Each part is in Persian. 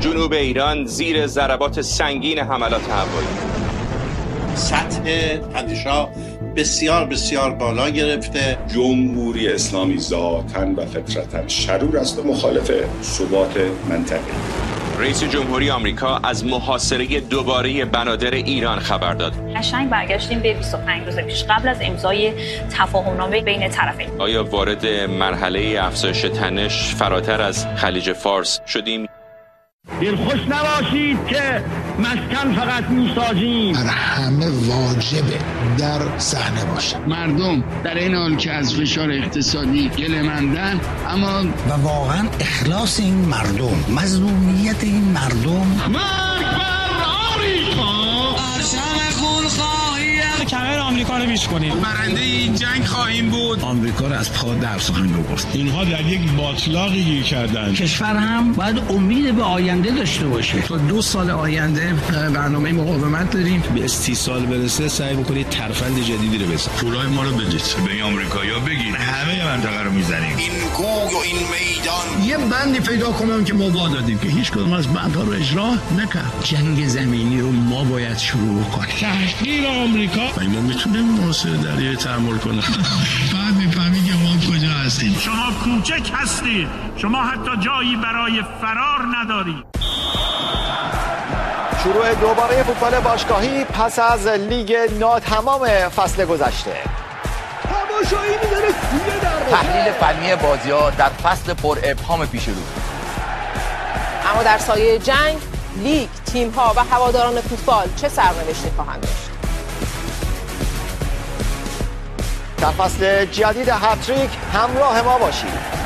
جنوب ایران زیر ضربات سنگین حملات هوایی. سطح تنش‌ها بسیار بسیار بالا گرفته. جمهوری اسلامی ذاتاً و فطرتاً شرور است و مخالف ثبات منطقه. رئیس جمهوری آمریکا از محاصره دوباره بنادر ایران خبر داد. قشنگ برگشتیم به 25 روز پیش قبل از امضای تفاهمنامه بین طرفین. آیا وارد مرحله افزایش تنش فراتر از خلیج فارس شدیم؟ دلخوش نباشید که مسکن فقط میسازیم. بر همه واجبه در صحنه باشه. مردم در این حال که از فشار اقتصادی گله‌مندن، اما و واقعا اخلاص این مردم، مظلومیت این مردم. مرگ بر آمریکا، پرچم خونخواهی کمر آمریکا رو بیش کنید. برنده این جنگ خواهیم بود. آمریکا رو از پا در سخن آورد. اینها در یک باطلاقی گیر کردن. کشور هم باید امید به آینده داشته باشه. تا 2 سال آینده برنامه مقاومت داریم. به 30 سال برسه سعی بکنید ترفند جدیدی رو بزنید. پولای ما رو بدید به آمریکایی‌ها بگید همه منطقه رو میزنیم. این کوه و این میدان یه بندی پیدا کنم که ما دادیم که هیچ کدوم از بندها رو اجرا نکرد. جنگ زمینی رو ما باید شروع کنیم. تحقیر آمریکا. ما میتونیم محاصره دریایی تحمل کنیم. بعد میفهمید که ما کجا هستیم. شما کوچک هستید. شما حتی جایی برای فرار ندارید. شروع دوباره فوتبال باشگاهی پس از لیگ ناتمام فصل گذشته. تماشایی می‌داره توی دروازه. تحلیل فنی بازی‌ها در فصل پر ابهام پیش رو. اما در سایه جنگ، لیگ، تیم‌ها و هواداران فوتبال چه سرنوشتی خواهند داشت؟ در فصل جدید هتریک همراه ما باشید.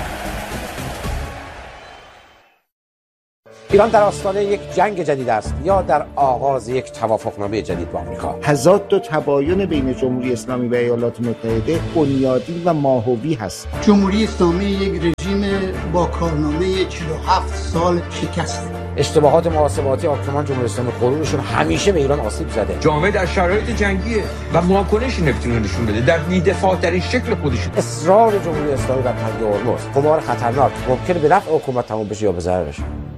ایران در آستانه یک جنگ جدید است یا در آغاز یک توافقنامه جدید با آمریکا. تضاد و تباین بین جمهوری اسلامی و ایالات متحده بنیادی و ماهوی هست. جمهوری اسلامی یک رژیم با کارنامه 47 سال شکسته. اشتباهات محاسباتی حاکمان جمهوری اسلامی غرورشون همیشه به ایران آسیب زده. جامعه در شرایط جنگیه و واکنشی نمیتونه نشون بده در بی‌دفاع‌ترین شکل خودش. اصرار جمهوری اسلامی بر تنگ هرمز قمار خطرناک ممکنه به نفع حکومت تمام بشه یا به ضررش.